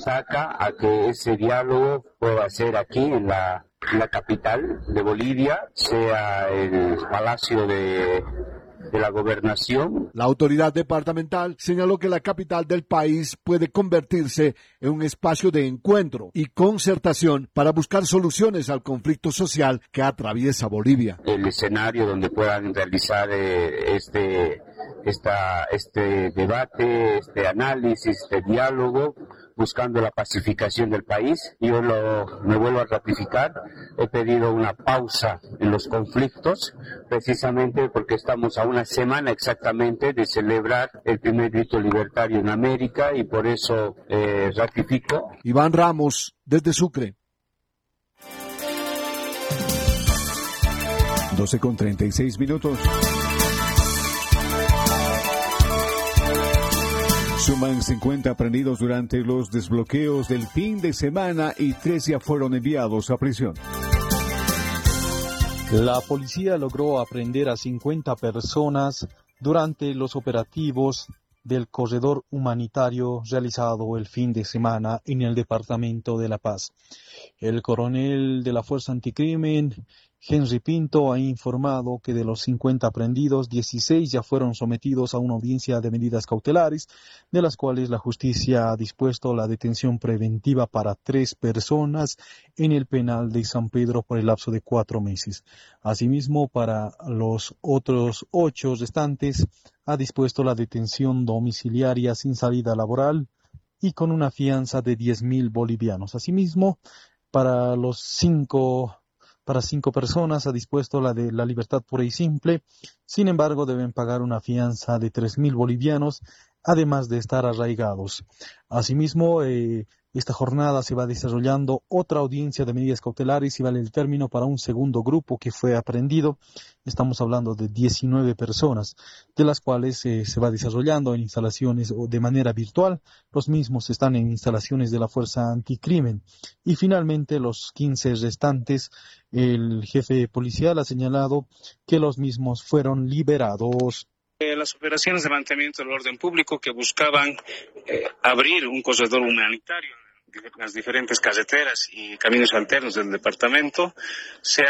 destaca a que ese diálogo pueda ser aquí en la capital de Bolivia, sea el Palacio de la Gobernación. La autoridad departamental señaló que la capital del país puede convertirse en un espacio de encuentro y concertación para buscar soluciones al conflicto social que atraviesa Bolivia. El escenario donde puedan realizar este debate, este análisis, este diálogo, buscando la pacificación del país. Yo me vuelvo a ratificar, he pedido una pausa en los conflictos, precisamente porque estamos a una semana exactamente de celebrar el primer grito libertario en América y por eso ratifico. Iván Ramos, desde Sucre. 12:36. Suman 50 aprendidos durante los desbloqueos del fin de semana y 3 ya fueron enviados a prisión. La policía logró aprender a 50 personas durante los operativos del corredor humanitario realizado el fin de semana en el departamento de La Paz. El coronel de la Fuerza Anticrimen, Henry Pinto, ha informado que de los 50 aprehendidos, 16 ya fueron sometidos a una audiencia de medidas cautelares, de las cuales la justicia ha dispuesto la detención preventiva para 3 personas en el penal de San Pedro por el lapso de 4 meses. Asimismo, para los otros 8 restantes, ha dispuesto la detención domiciliaria sin salida laboral y con una fianza de 10.000 bolivianos. Asimismo, para 5 personas ha dispuesto la de la libertad pura y simple. Sin embargo, deben pagar una fianza de 3.000 bolivianos, además de estar arraigados. Asimismo, esta jornada se va desarrollando otra audiencia de medidas cautelares y vale el término para un segundo grupo que fue aprehendido. Estamos hablando de 19 personas, de las cuales se va desarrollando en instalaciones o de manera virtual. Los mismos están en instalaciones de la Fuerza Anticrimen. Y finalmente, los 15 restantes, el jefe policial ha señalado que los mismos fueron liberados. Las operaciones de mantenimiento del orden público que buscaban abrir un corredor humanitario en las diferentes carreteras y caminos alternos del departamento, se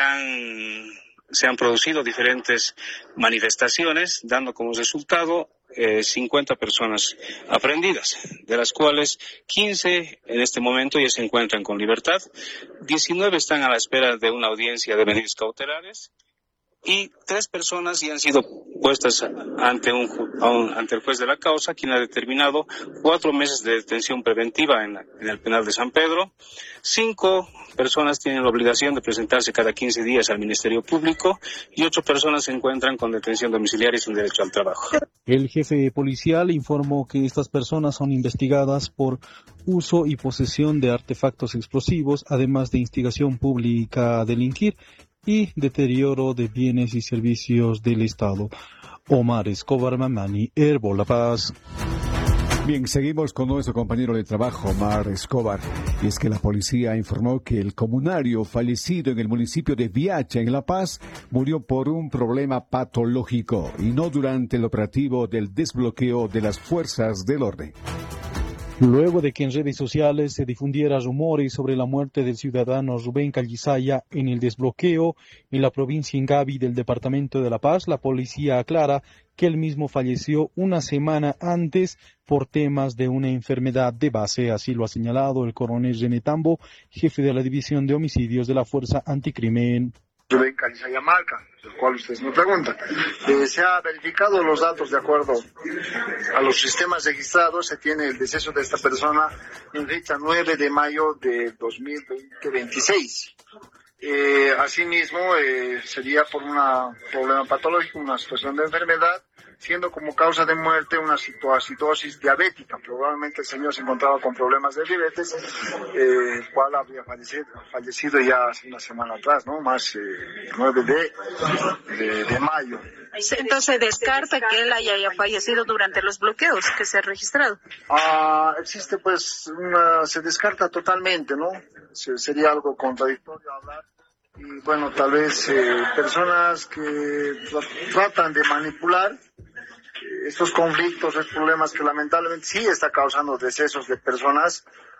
han producido diferentes manifestaciones, dando como resultado 50 personas aprehendidas, de las cuales 15 en este momento ya se encuentran con libertad, 19 están a la espera de una audiencia de medidas cautelares, y 3 personas ya han sido puestas ante el juez de la causa, quien ha determinado 4 meses de detención preventiva en el penal de San Pedro. 5 personas tienen la obligación de presentarse cada 15 días al Ministerio Público y 8 personas se encuentran con detención domiciliaria y sin derecho al trabajo. El jefe policial informó que estas personas son investigadas por uso y posesión de artefactos explosivos, además de instigación pública a delinquir y deterioro de bienes y servicios del Estado. Omar Escobar, Mamani, Herbo, La Paz. Bien, seguimos con nuestro compañero de trabajo, Omar Escobar. Y es que la policía informó que el comunario fallecido en el municipio de Viacha, en La Paz, murió por un problema patológico y no durante el operativo del desbloqueo de las fuerzas del orden. Luego de que en redes sociales se difundieran rumores sobre la muerte del ciudadano Rubén Callisaya en el desbloqueo en la provincia Ingavi del departamento de La Paz, la policía aclara que él mismo falleció una semana antes por temas de una enfermedad de base. Así lo ha señalado el coronel René Tambo, jefe de la División de Homicidios de la Fuerza Anticrimen. Rubén Callisaya Marca, el cual ustedes me preguntan. Se ha verificado los datos de acuerdo a los sistemas registrados. Se tiene el deceso de esta persona en fecha 9 de mayo de 2026. Asimismo, sería por un problema patológico, una situación de enfermedad, siendo como causa de muerte una acidosis diabética. Probablemente el señor se encontraba con problemas de diabetes, el cual habría fallecido ya hace una semana atrás, ¿no? Más 9 de mayo. Entonces descarta que él haya fallecido durante los bloqueos que se han registrado. Existe pues se descarta totalmente, ¿no? Sería algo contradictorio hablar. Y bueno, tal vez personas que tratan de manipular estos conflictos, estos problemas que lamentablemente sí está causando decesos de personas,